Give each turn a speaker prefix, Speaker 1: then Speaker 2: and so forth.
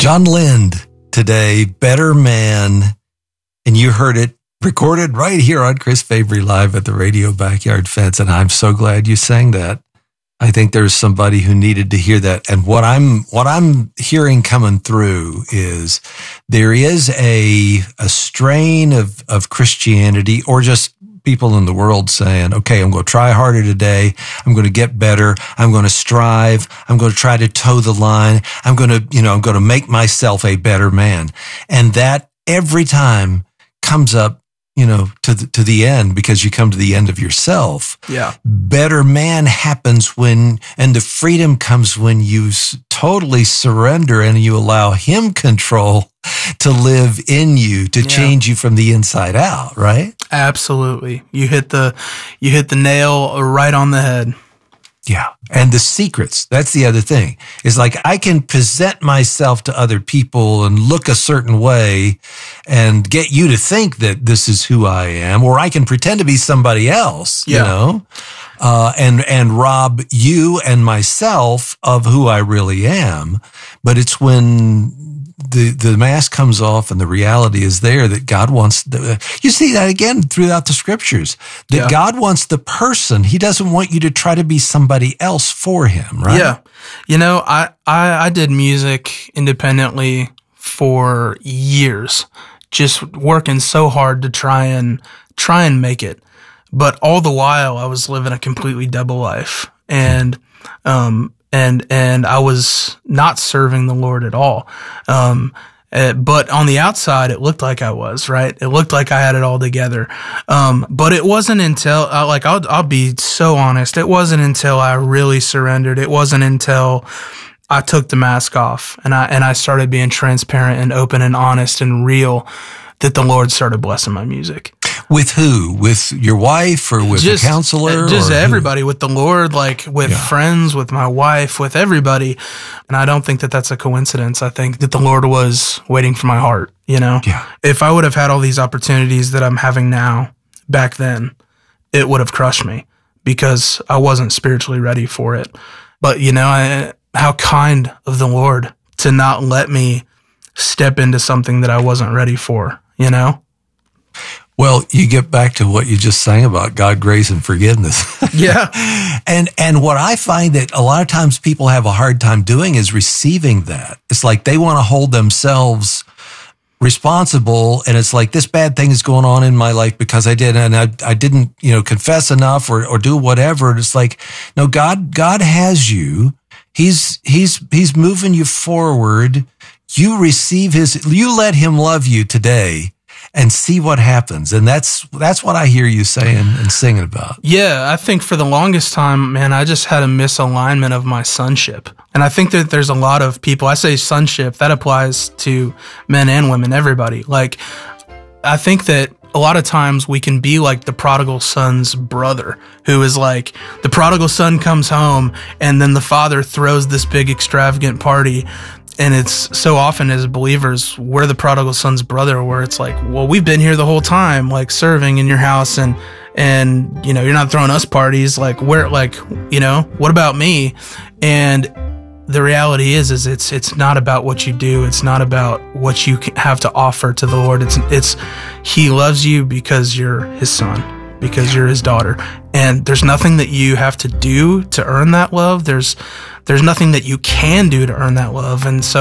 Speaker 1: John Lind today, Better Man. And you heard it recorded right here on Chris Fabry Live at the Radio Backyard Fence. And I'm so glad you sang that. I think there's somebody who needed to hear that. And what I'm hearing coming through is there is a strain of Christianity, or just people in the world saying, okay, I'm going to try harder today. I'm going to get better. I'm going to strive. I'm going to try to toe the line. I'm going to make myself a better man. And that every time comes up, to the end, because you come to the end of yourself.
Speaker 2: Yeah.
Speaker 1: Better man happens and the freedom comes when you totally surrender and you allow him control to live in you, to change you from the inside out, right?
Speaker 2: Absolutely. You hit the nail right on the head.
Speaker 1: Yeah. And the secrets, that's the other thing. Is like I can present myself to other people and look a certain way and get you to think that this is who I am, or I can pretend to be somebody else, and rob you and myself of who I really am. But it's when the mask comes off and the reality is there that God wants you see that again throughout the scriptures, that God wants the person. He doesn't want you to try to be somebody else for him, right?
Speaker 2: Yeah. I did music independently for years, just working so hard to try and make it. But all the while I was living a completely double life. And I was not serving the Lord at all. But on the outside, it looked like I was, right? It looked like I had it all together. But it wasn't until, I'll be so honest, it wasn't until I really surrendered. It wasn't until I took the mask off and I started being transparent and open and honest and real that the Lord started blessing my music.
Speaker 1: With who? With your wife or with a counselor?
Speaker 2: Just
Speaker 1: or
Speaker 2: everybody, with the Lord, with friends, with my wife, with everybody. And I don't think that that's a coincidence. I think that the Lord was waiting for my heart, Yeah. If I would have had all these opportunities that I'm having now back then, it would have crushed me because I wasn't spiritually ready for it. But, how kind of the Lord to not let me step into something that I wasn't ready for,
Speaker 1: Well, you get back to what you just sang about God, grace, and forgiveness.
Speaker 2: Yeah.
Speaker 1: And what I find that a lot of times people have a hard time doing is receiving that. It's like they want to hold themselves responsible, and it's like this bad thing is going on in my life because I did, and I didn't, confess enough or do whatever. And it's like, no, God has you. He's moving you forward. You receive you let him love you today. And see what happens. And that's what I hear you saying and singing about.
Speaker 2: Yeah, I think for the longest time, man, I just had a misalignment of my sonship. And I think that there's a lot of people, I say sonship, that applies to men and women, everybody. I think that a lot of times we can be like the prodigal son's brother, who is like, the prodigal son comes home and then the father throws this big extravagant party. And it's so often as believers, we're the prodigal son's brother, where it's like, well, we've been here the whole time, serving in your house, and you're not throwing us parties. What about me? And the reality is it's not about what you do. It's not about what you have to offer to the Lord. It's he loves you because you're his son, because you're his daughter. And there's nothing that you have to do to earn that love. There's nothing that you can do to earn that love. And so